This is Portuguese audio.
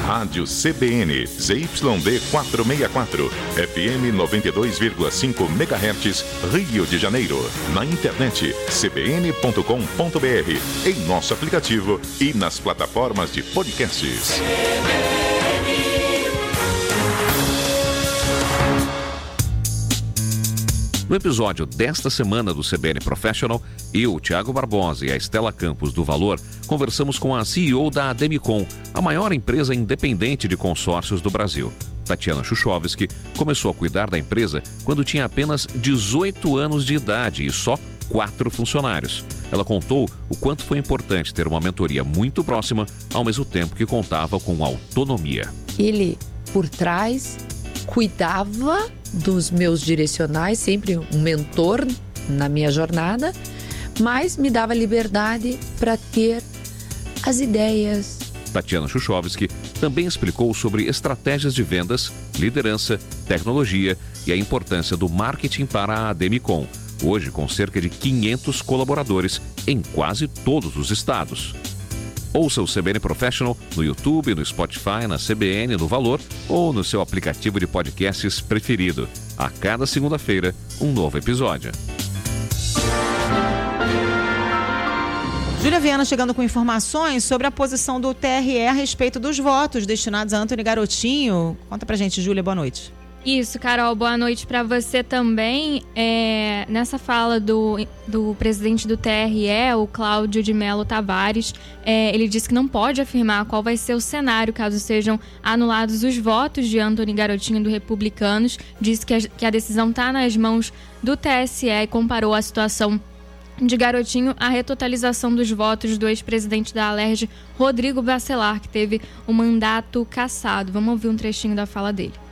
Rádio CBN, ZYD 464, FM 92,5 MHz, Rio de Janeiro. Na internet, cbn.com.br, em nosso aplicativo e nas plataformas de podcasts. No episódio desta semana do CBN Professional, eu, Thiago Barbosa e a Estela Campos do Valor, conversamos com a CEO da Ademicon, a maior empresa independente de consórcios do Brasil. Tatiana Chuchovski começou a cuidar da empresa quando tinha apenas 18 anos de idade e só 4 funcionários. Ela contou o quanto foi importante ter uma mentoria muito próxima, ao mesmo tempo que contava com autonomia. Ele, por trás, cuidava dos meus direcionais, sempre um mentor na minha jornada, mas me dava liberdade para ter as ideias. Tatiana Chuchovski também explicou sobre estratégias de vendas, liderança, tecnologia e a importância do marketing para a Ademicon, hoje com cerca de 500 colaboradores em quase todos os estados. Ouça o CBN Professional no YouTube, no Spotify, na CBN, no Valor ou no seu aplicativo de podcasts preferido. A cada segunda-feira, um novo episódio. Júlia Viana chegando com informações sobre a posição do TRE a respeito dos votos destinados a Antony Garotinho. Conta pra gente, Júlia, boa noite. Isso, Carol, boa noite para você também. Nessa fala do presidente do TRE, o Cláudio de Mello Tavares, ele disse que não pode afirmar qual vai ser o cenário caso sejam anulados os votos de Antony Garotinho do Republicanos. Disse que a decisão está nas mãos do TSE e comparou a situação de Garotinho à retotalização dos votos do ex-presidente da Alerj, Rodrigo Bacelar, que teve o mandato cassado. Vamos ouvir um trechinho da fala dele.